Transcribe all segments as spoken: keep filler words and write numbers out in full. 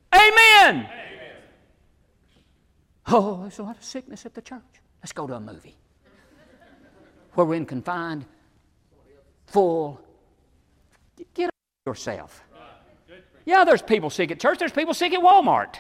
Amen. Amen. Oh, there's a lot of sickness at the church. Let's go to a movie where we're in confined, full. Get over yourself. Yeah, there's people sick at church. There's people sick at Walmart.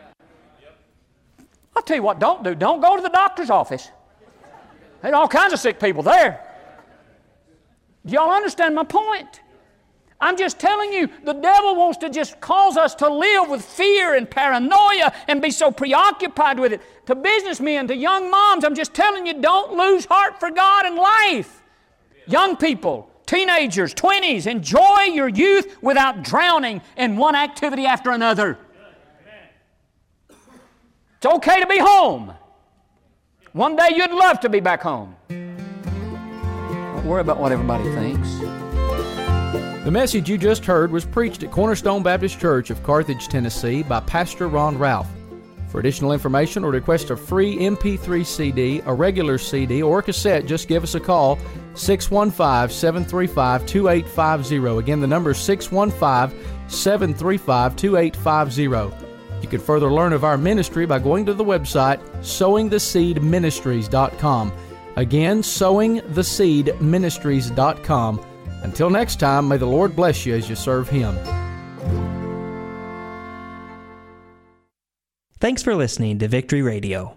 I'll tell you what, don't do. Don't go to the doctor's office. There's all kinds of sick people there. Do y'all understand my point? I'm just telling you, the devil wants to just cause us to live with fear and paranoia and be so preoccupied with it. To businessmen, to young moms, I'm just telling you, don't lose heart for God and life. Young people, teenagers, twenties, enjoy your youth without drowning in one activity after another. It's okay to be home. One day you'd love to be back home. Don't worry about what everybody thinks. The message you just heard was preached at Cornerstone Baptist Church of Carthage, Tennessee by Pastor Ron Ralph. For additional information or request a free M P three C D, a regular C D, or a cassette, just give us a call, six one five, seven three five, two eight five zero. Again, the number is six one five, seven three five, two eight five zero. You can further learn of our ministry by going to the website sowing the seed ministries dot com. Again, sowing the seed ministries dot com. Until next time, may the Lord bless you as you serve Him. Thanks for listening to Victory Radio.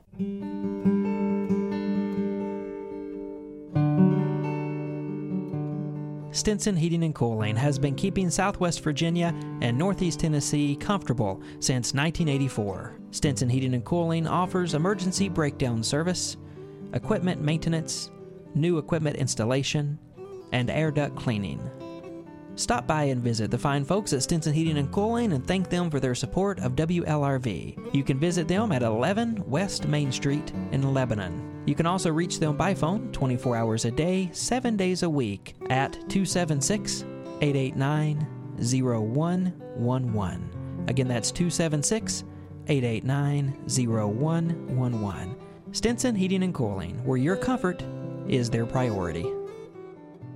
Stinson Heating and Cooling has been keeping Southwest Virginia and Northeast Tennessee comfortable since nineteen eighty-four. Stinson Heating and Cooling offers emergency breakdown service, equipment maintenance, new equipment installation, and air duct cleaning. Stop by and visit the fine folks at Stinson Heating and Cooling and thank them for their support of W L R V. You can visit them at eleven West Main Street in Lebanon. You can also reach them by phone twenty-four hours a day, seven days a week at two seven six, eight eight nine, zero one one one. Again, that's two seven six, eight eight nine, zero one one one. Stinson Heating and Cooling, where your comfort is their priority.